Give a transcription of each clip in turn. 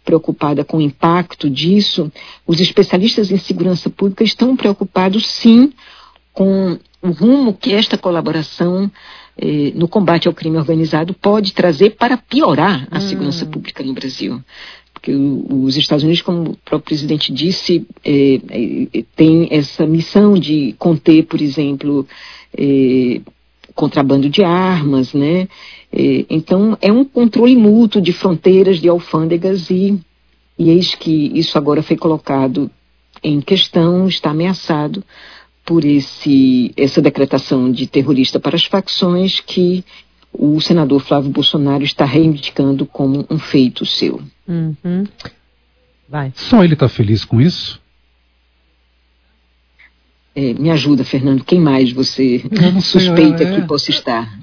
preocupada com o impacto disso, os especialistas em segurança pública estão preocupados, sim, com o rumo que esta colaboração no combate ao crime organizado pode trazer para piorar a segurança pública no Brasil. Porque os Estados Unidos, como o próprio presidente disse, tem essa missão de conter, por exemplo, contrabando de armas, né? Então, é um controle mútuo de fronteiras, de alfândegas, e eis que isso agora foi colocado em questão, está ameaçado por essa decretação de terrorista para as facções que o senador Flávio Bolsonaro está reivindicando como um feito seu. Vai. Só ele está feliz com isso? Me ajuda, Fernando. Quem mais você suspeita que possa estar?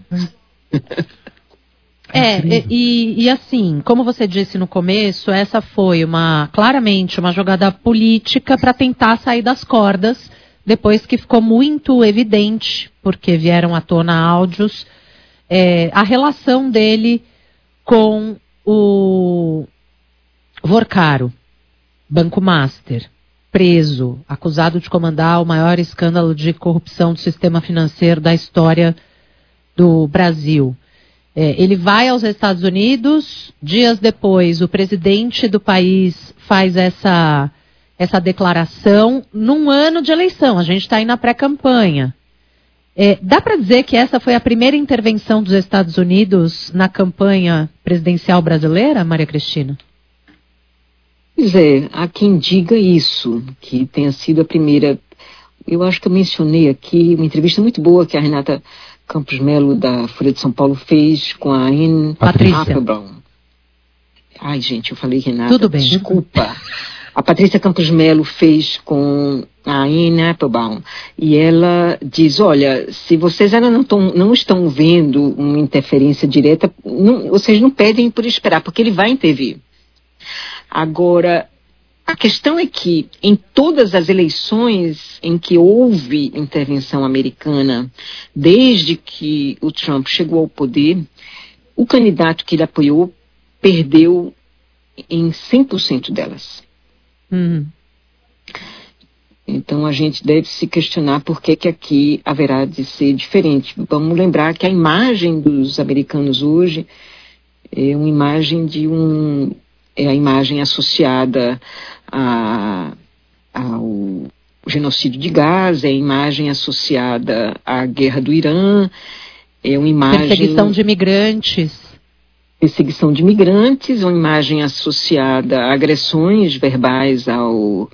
E assim, como você disse no começo, essa foi claramente uma jogada política para tentar sair das cordas, depois que ficou muito evidente, porque vieram à tona áudios, a relação dele com o Vorcaro, Banco Master, preso, acusado de comandar o maior escândalo de corrupção do sistema financeiro da história do Brasil. Ele vai aos Estados Unidos, dias depois o presidente do país faz essa declaração num ano de eleição, a gente está aí na pré-campanha. Dá para dizer que essa foi a primeira intervenção dos Estados Unidos na campanha presidencial brasileira, Maria Cristina? Pois há quem diga isso, que tenha sido a primeira. Eu acho que eu mencionei aqui uma entrevista muito boa que a Renata Campos Melo, da Folha de São Paulo, fez com a Anne Applebaum. Ai, gente, eu falei Renata. Tudo bem. Desculpa. A Patrícia Campos Melo fez com a Anne Applebaum. E ela diz, olha, se vocês ainda não estão vendo uma interferência direta, vocês não pedem por esperar, porque ele vai intervir. Agora, a questão é que em todas as eleições em que houve intervenção americana, desde que o Trump chegou ao poder, o candidato que ele apoiou perdeu em 100% delas. Então a gente deve se questionar por que aqui haverá de ser diferente. Vamos lembrar que a imagem dos americanos hoje é uma imagem é a imagem associada ao genocídio de Gaza, é a imagem associada à guerra do Irã, é uma imagem... Perseguição de imigrantes, uma imagem associada a agressões verbais ao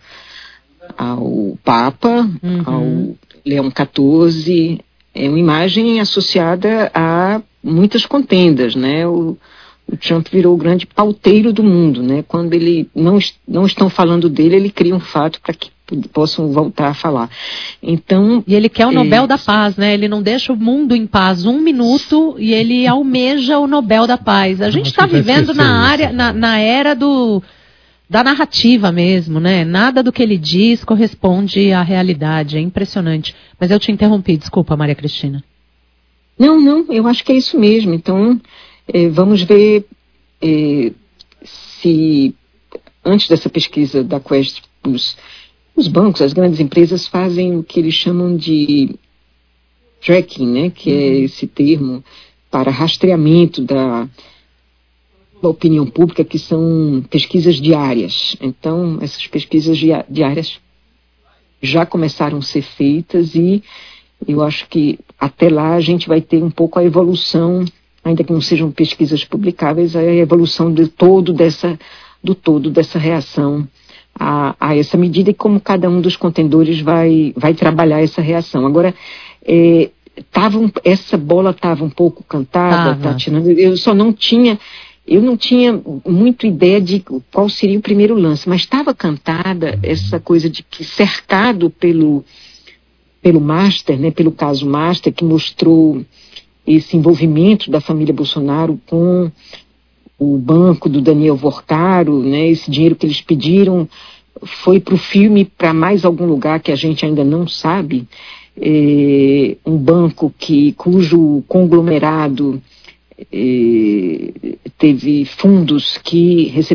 Papa, ao Leão XIV, é uma imagem associada a muitas contendas, né? O Trump virou o grande pauteiro do mundo, né? Quando ele não estão falando dele, ele cria um fato para que possam voltar a falar. Então, e ele quer o Nobel da Paz, né? Ele não deixa o mundo em paz um minuto e ele almeja o Nobel da Paz. A gente está vivendo na era da narrativa mesmo, né? Nada do que ele diz corresponde à realidade. É impressionante. Mas eu te interrompi, desculpa, Maria Cristina. Não, eu acho que é isso mesmo. Então, vamos ver se, antes dessa pesquisa da Quest, os bancos, as grandes empresas fazem o que eles chamam de tracking, né? Que é esse termo para rastreamento da opinião pública, que são pesquisas diárias. Então, essas pesquisas diárias já começaram a ser feitas e eu acho que até lá a gente vai ter um pouco a evolução, ainda que não sejam pesquisas publicáveis, a evolução do todo dessa reação a essa medida e como cada um dos contendores vai trabalhar essa reação. Agora, essa bola estava um pouco cantada, Tatiana, eu não tinha muito ideia de qual seria o primeiro lance, mas estava cantada essa coisa de que cercado pelo Master, né, pelo caso Master, que mostrou esse envolvimento da família Bolsonaro com o banco do Daniel Vorcaro, né, esse dinheiro que eles pediram foi para o filme, para mais algum lugar que a gente ainda não sabe, um banco cujo conglomerado teve fundos que